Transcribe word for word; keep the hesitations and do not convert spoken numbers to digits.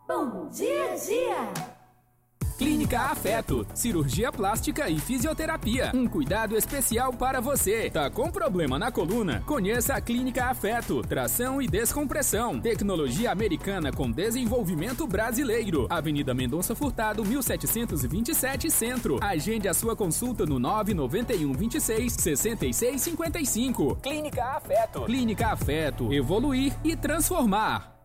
Bom dia, dia! Clínica Afeto, cirurgia plástica e fisioterapia. Um cuidado especial para você. Tá com problema na coluna? Conheça a Clínica Afeto. Tração e descompressão. Tecnologia americana com desenvolvimento brasileiro. Avenida Mendonça Furtado, mil setecentos e vinte e sete, Centro. Agende a sua consulta no nove nove um, vinte e seis, sessenta e seis, cinquenta e cinco. Clínica Afeto. Clínica Afeto. Evoluir e transformar.